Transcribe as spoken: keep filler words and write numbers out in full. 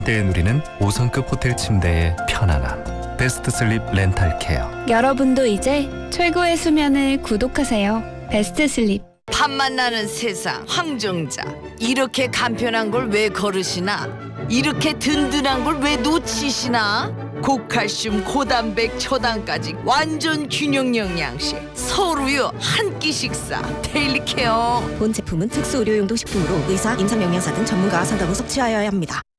때에 누리는 오 성급 호텔 침대의 편안함. 베스트 슬립 렌탈 케어. 여러분도 이제 최고의 수면을 구독하세요. 베스트 슬립. 밤만 나는 세상 황정자, 이렇게 간편한 걸 왜 거르시나? 이렇게 든든한 걸 왜 놓치시나? 고칼슘, 고단백, 초당까지 완전 균형 영양식 서울우유 한 끼 식사 데일리 케어. 본 제품은 특수 의료용도 식품으로 의사, 임상영양사 등 전문가와 상담 후 섭취하여야 합니다.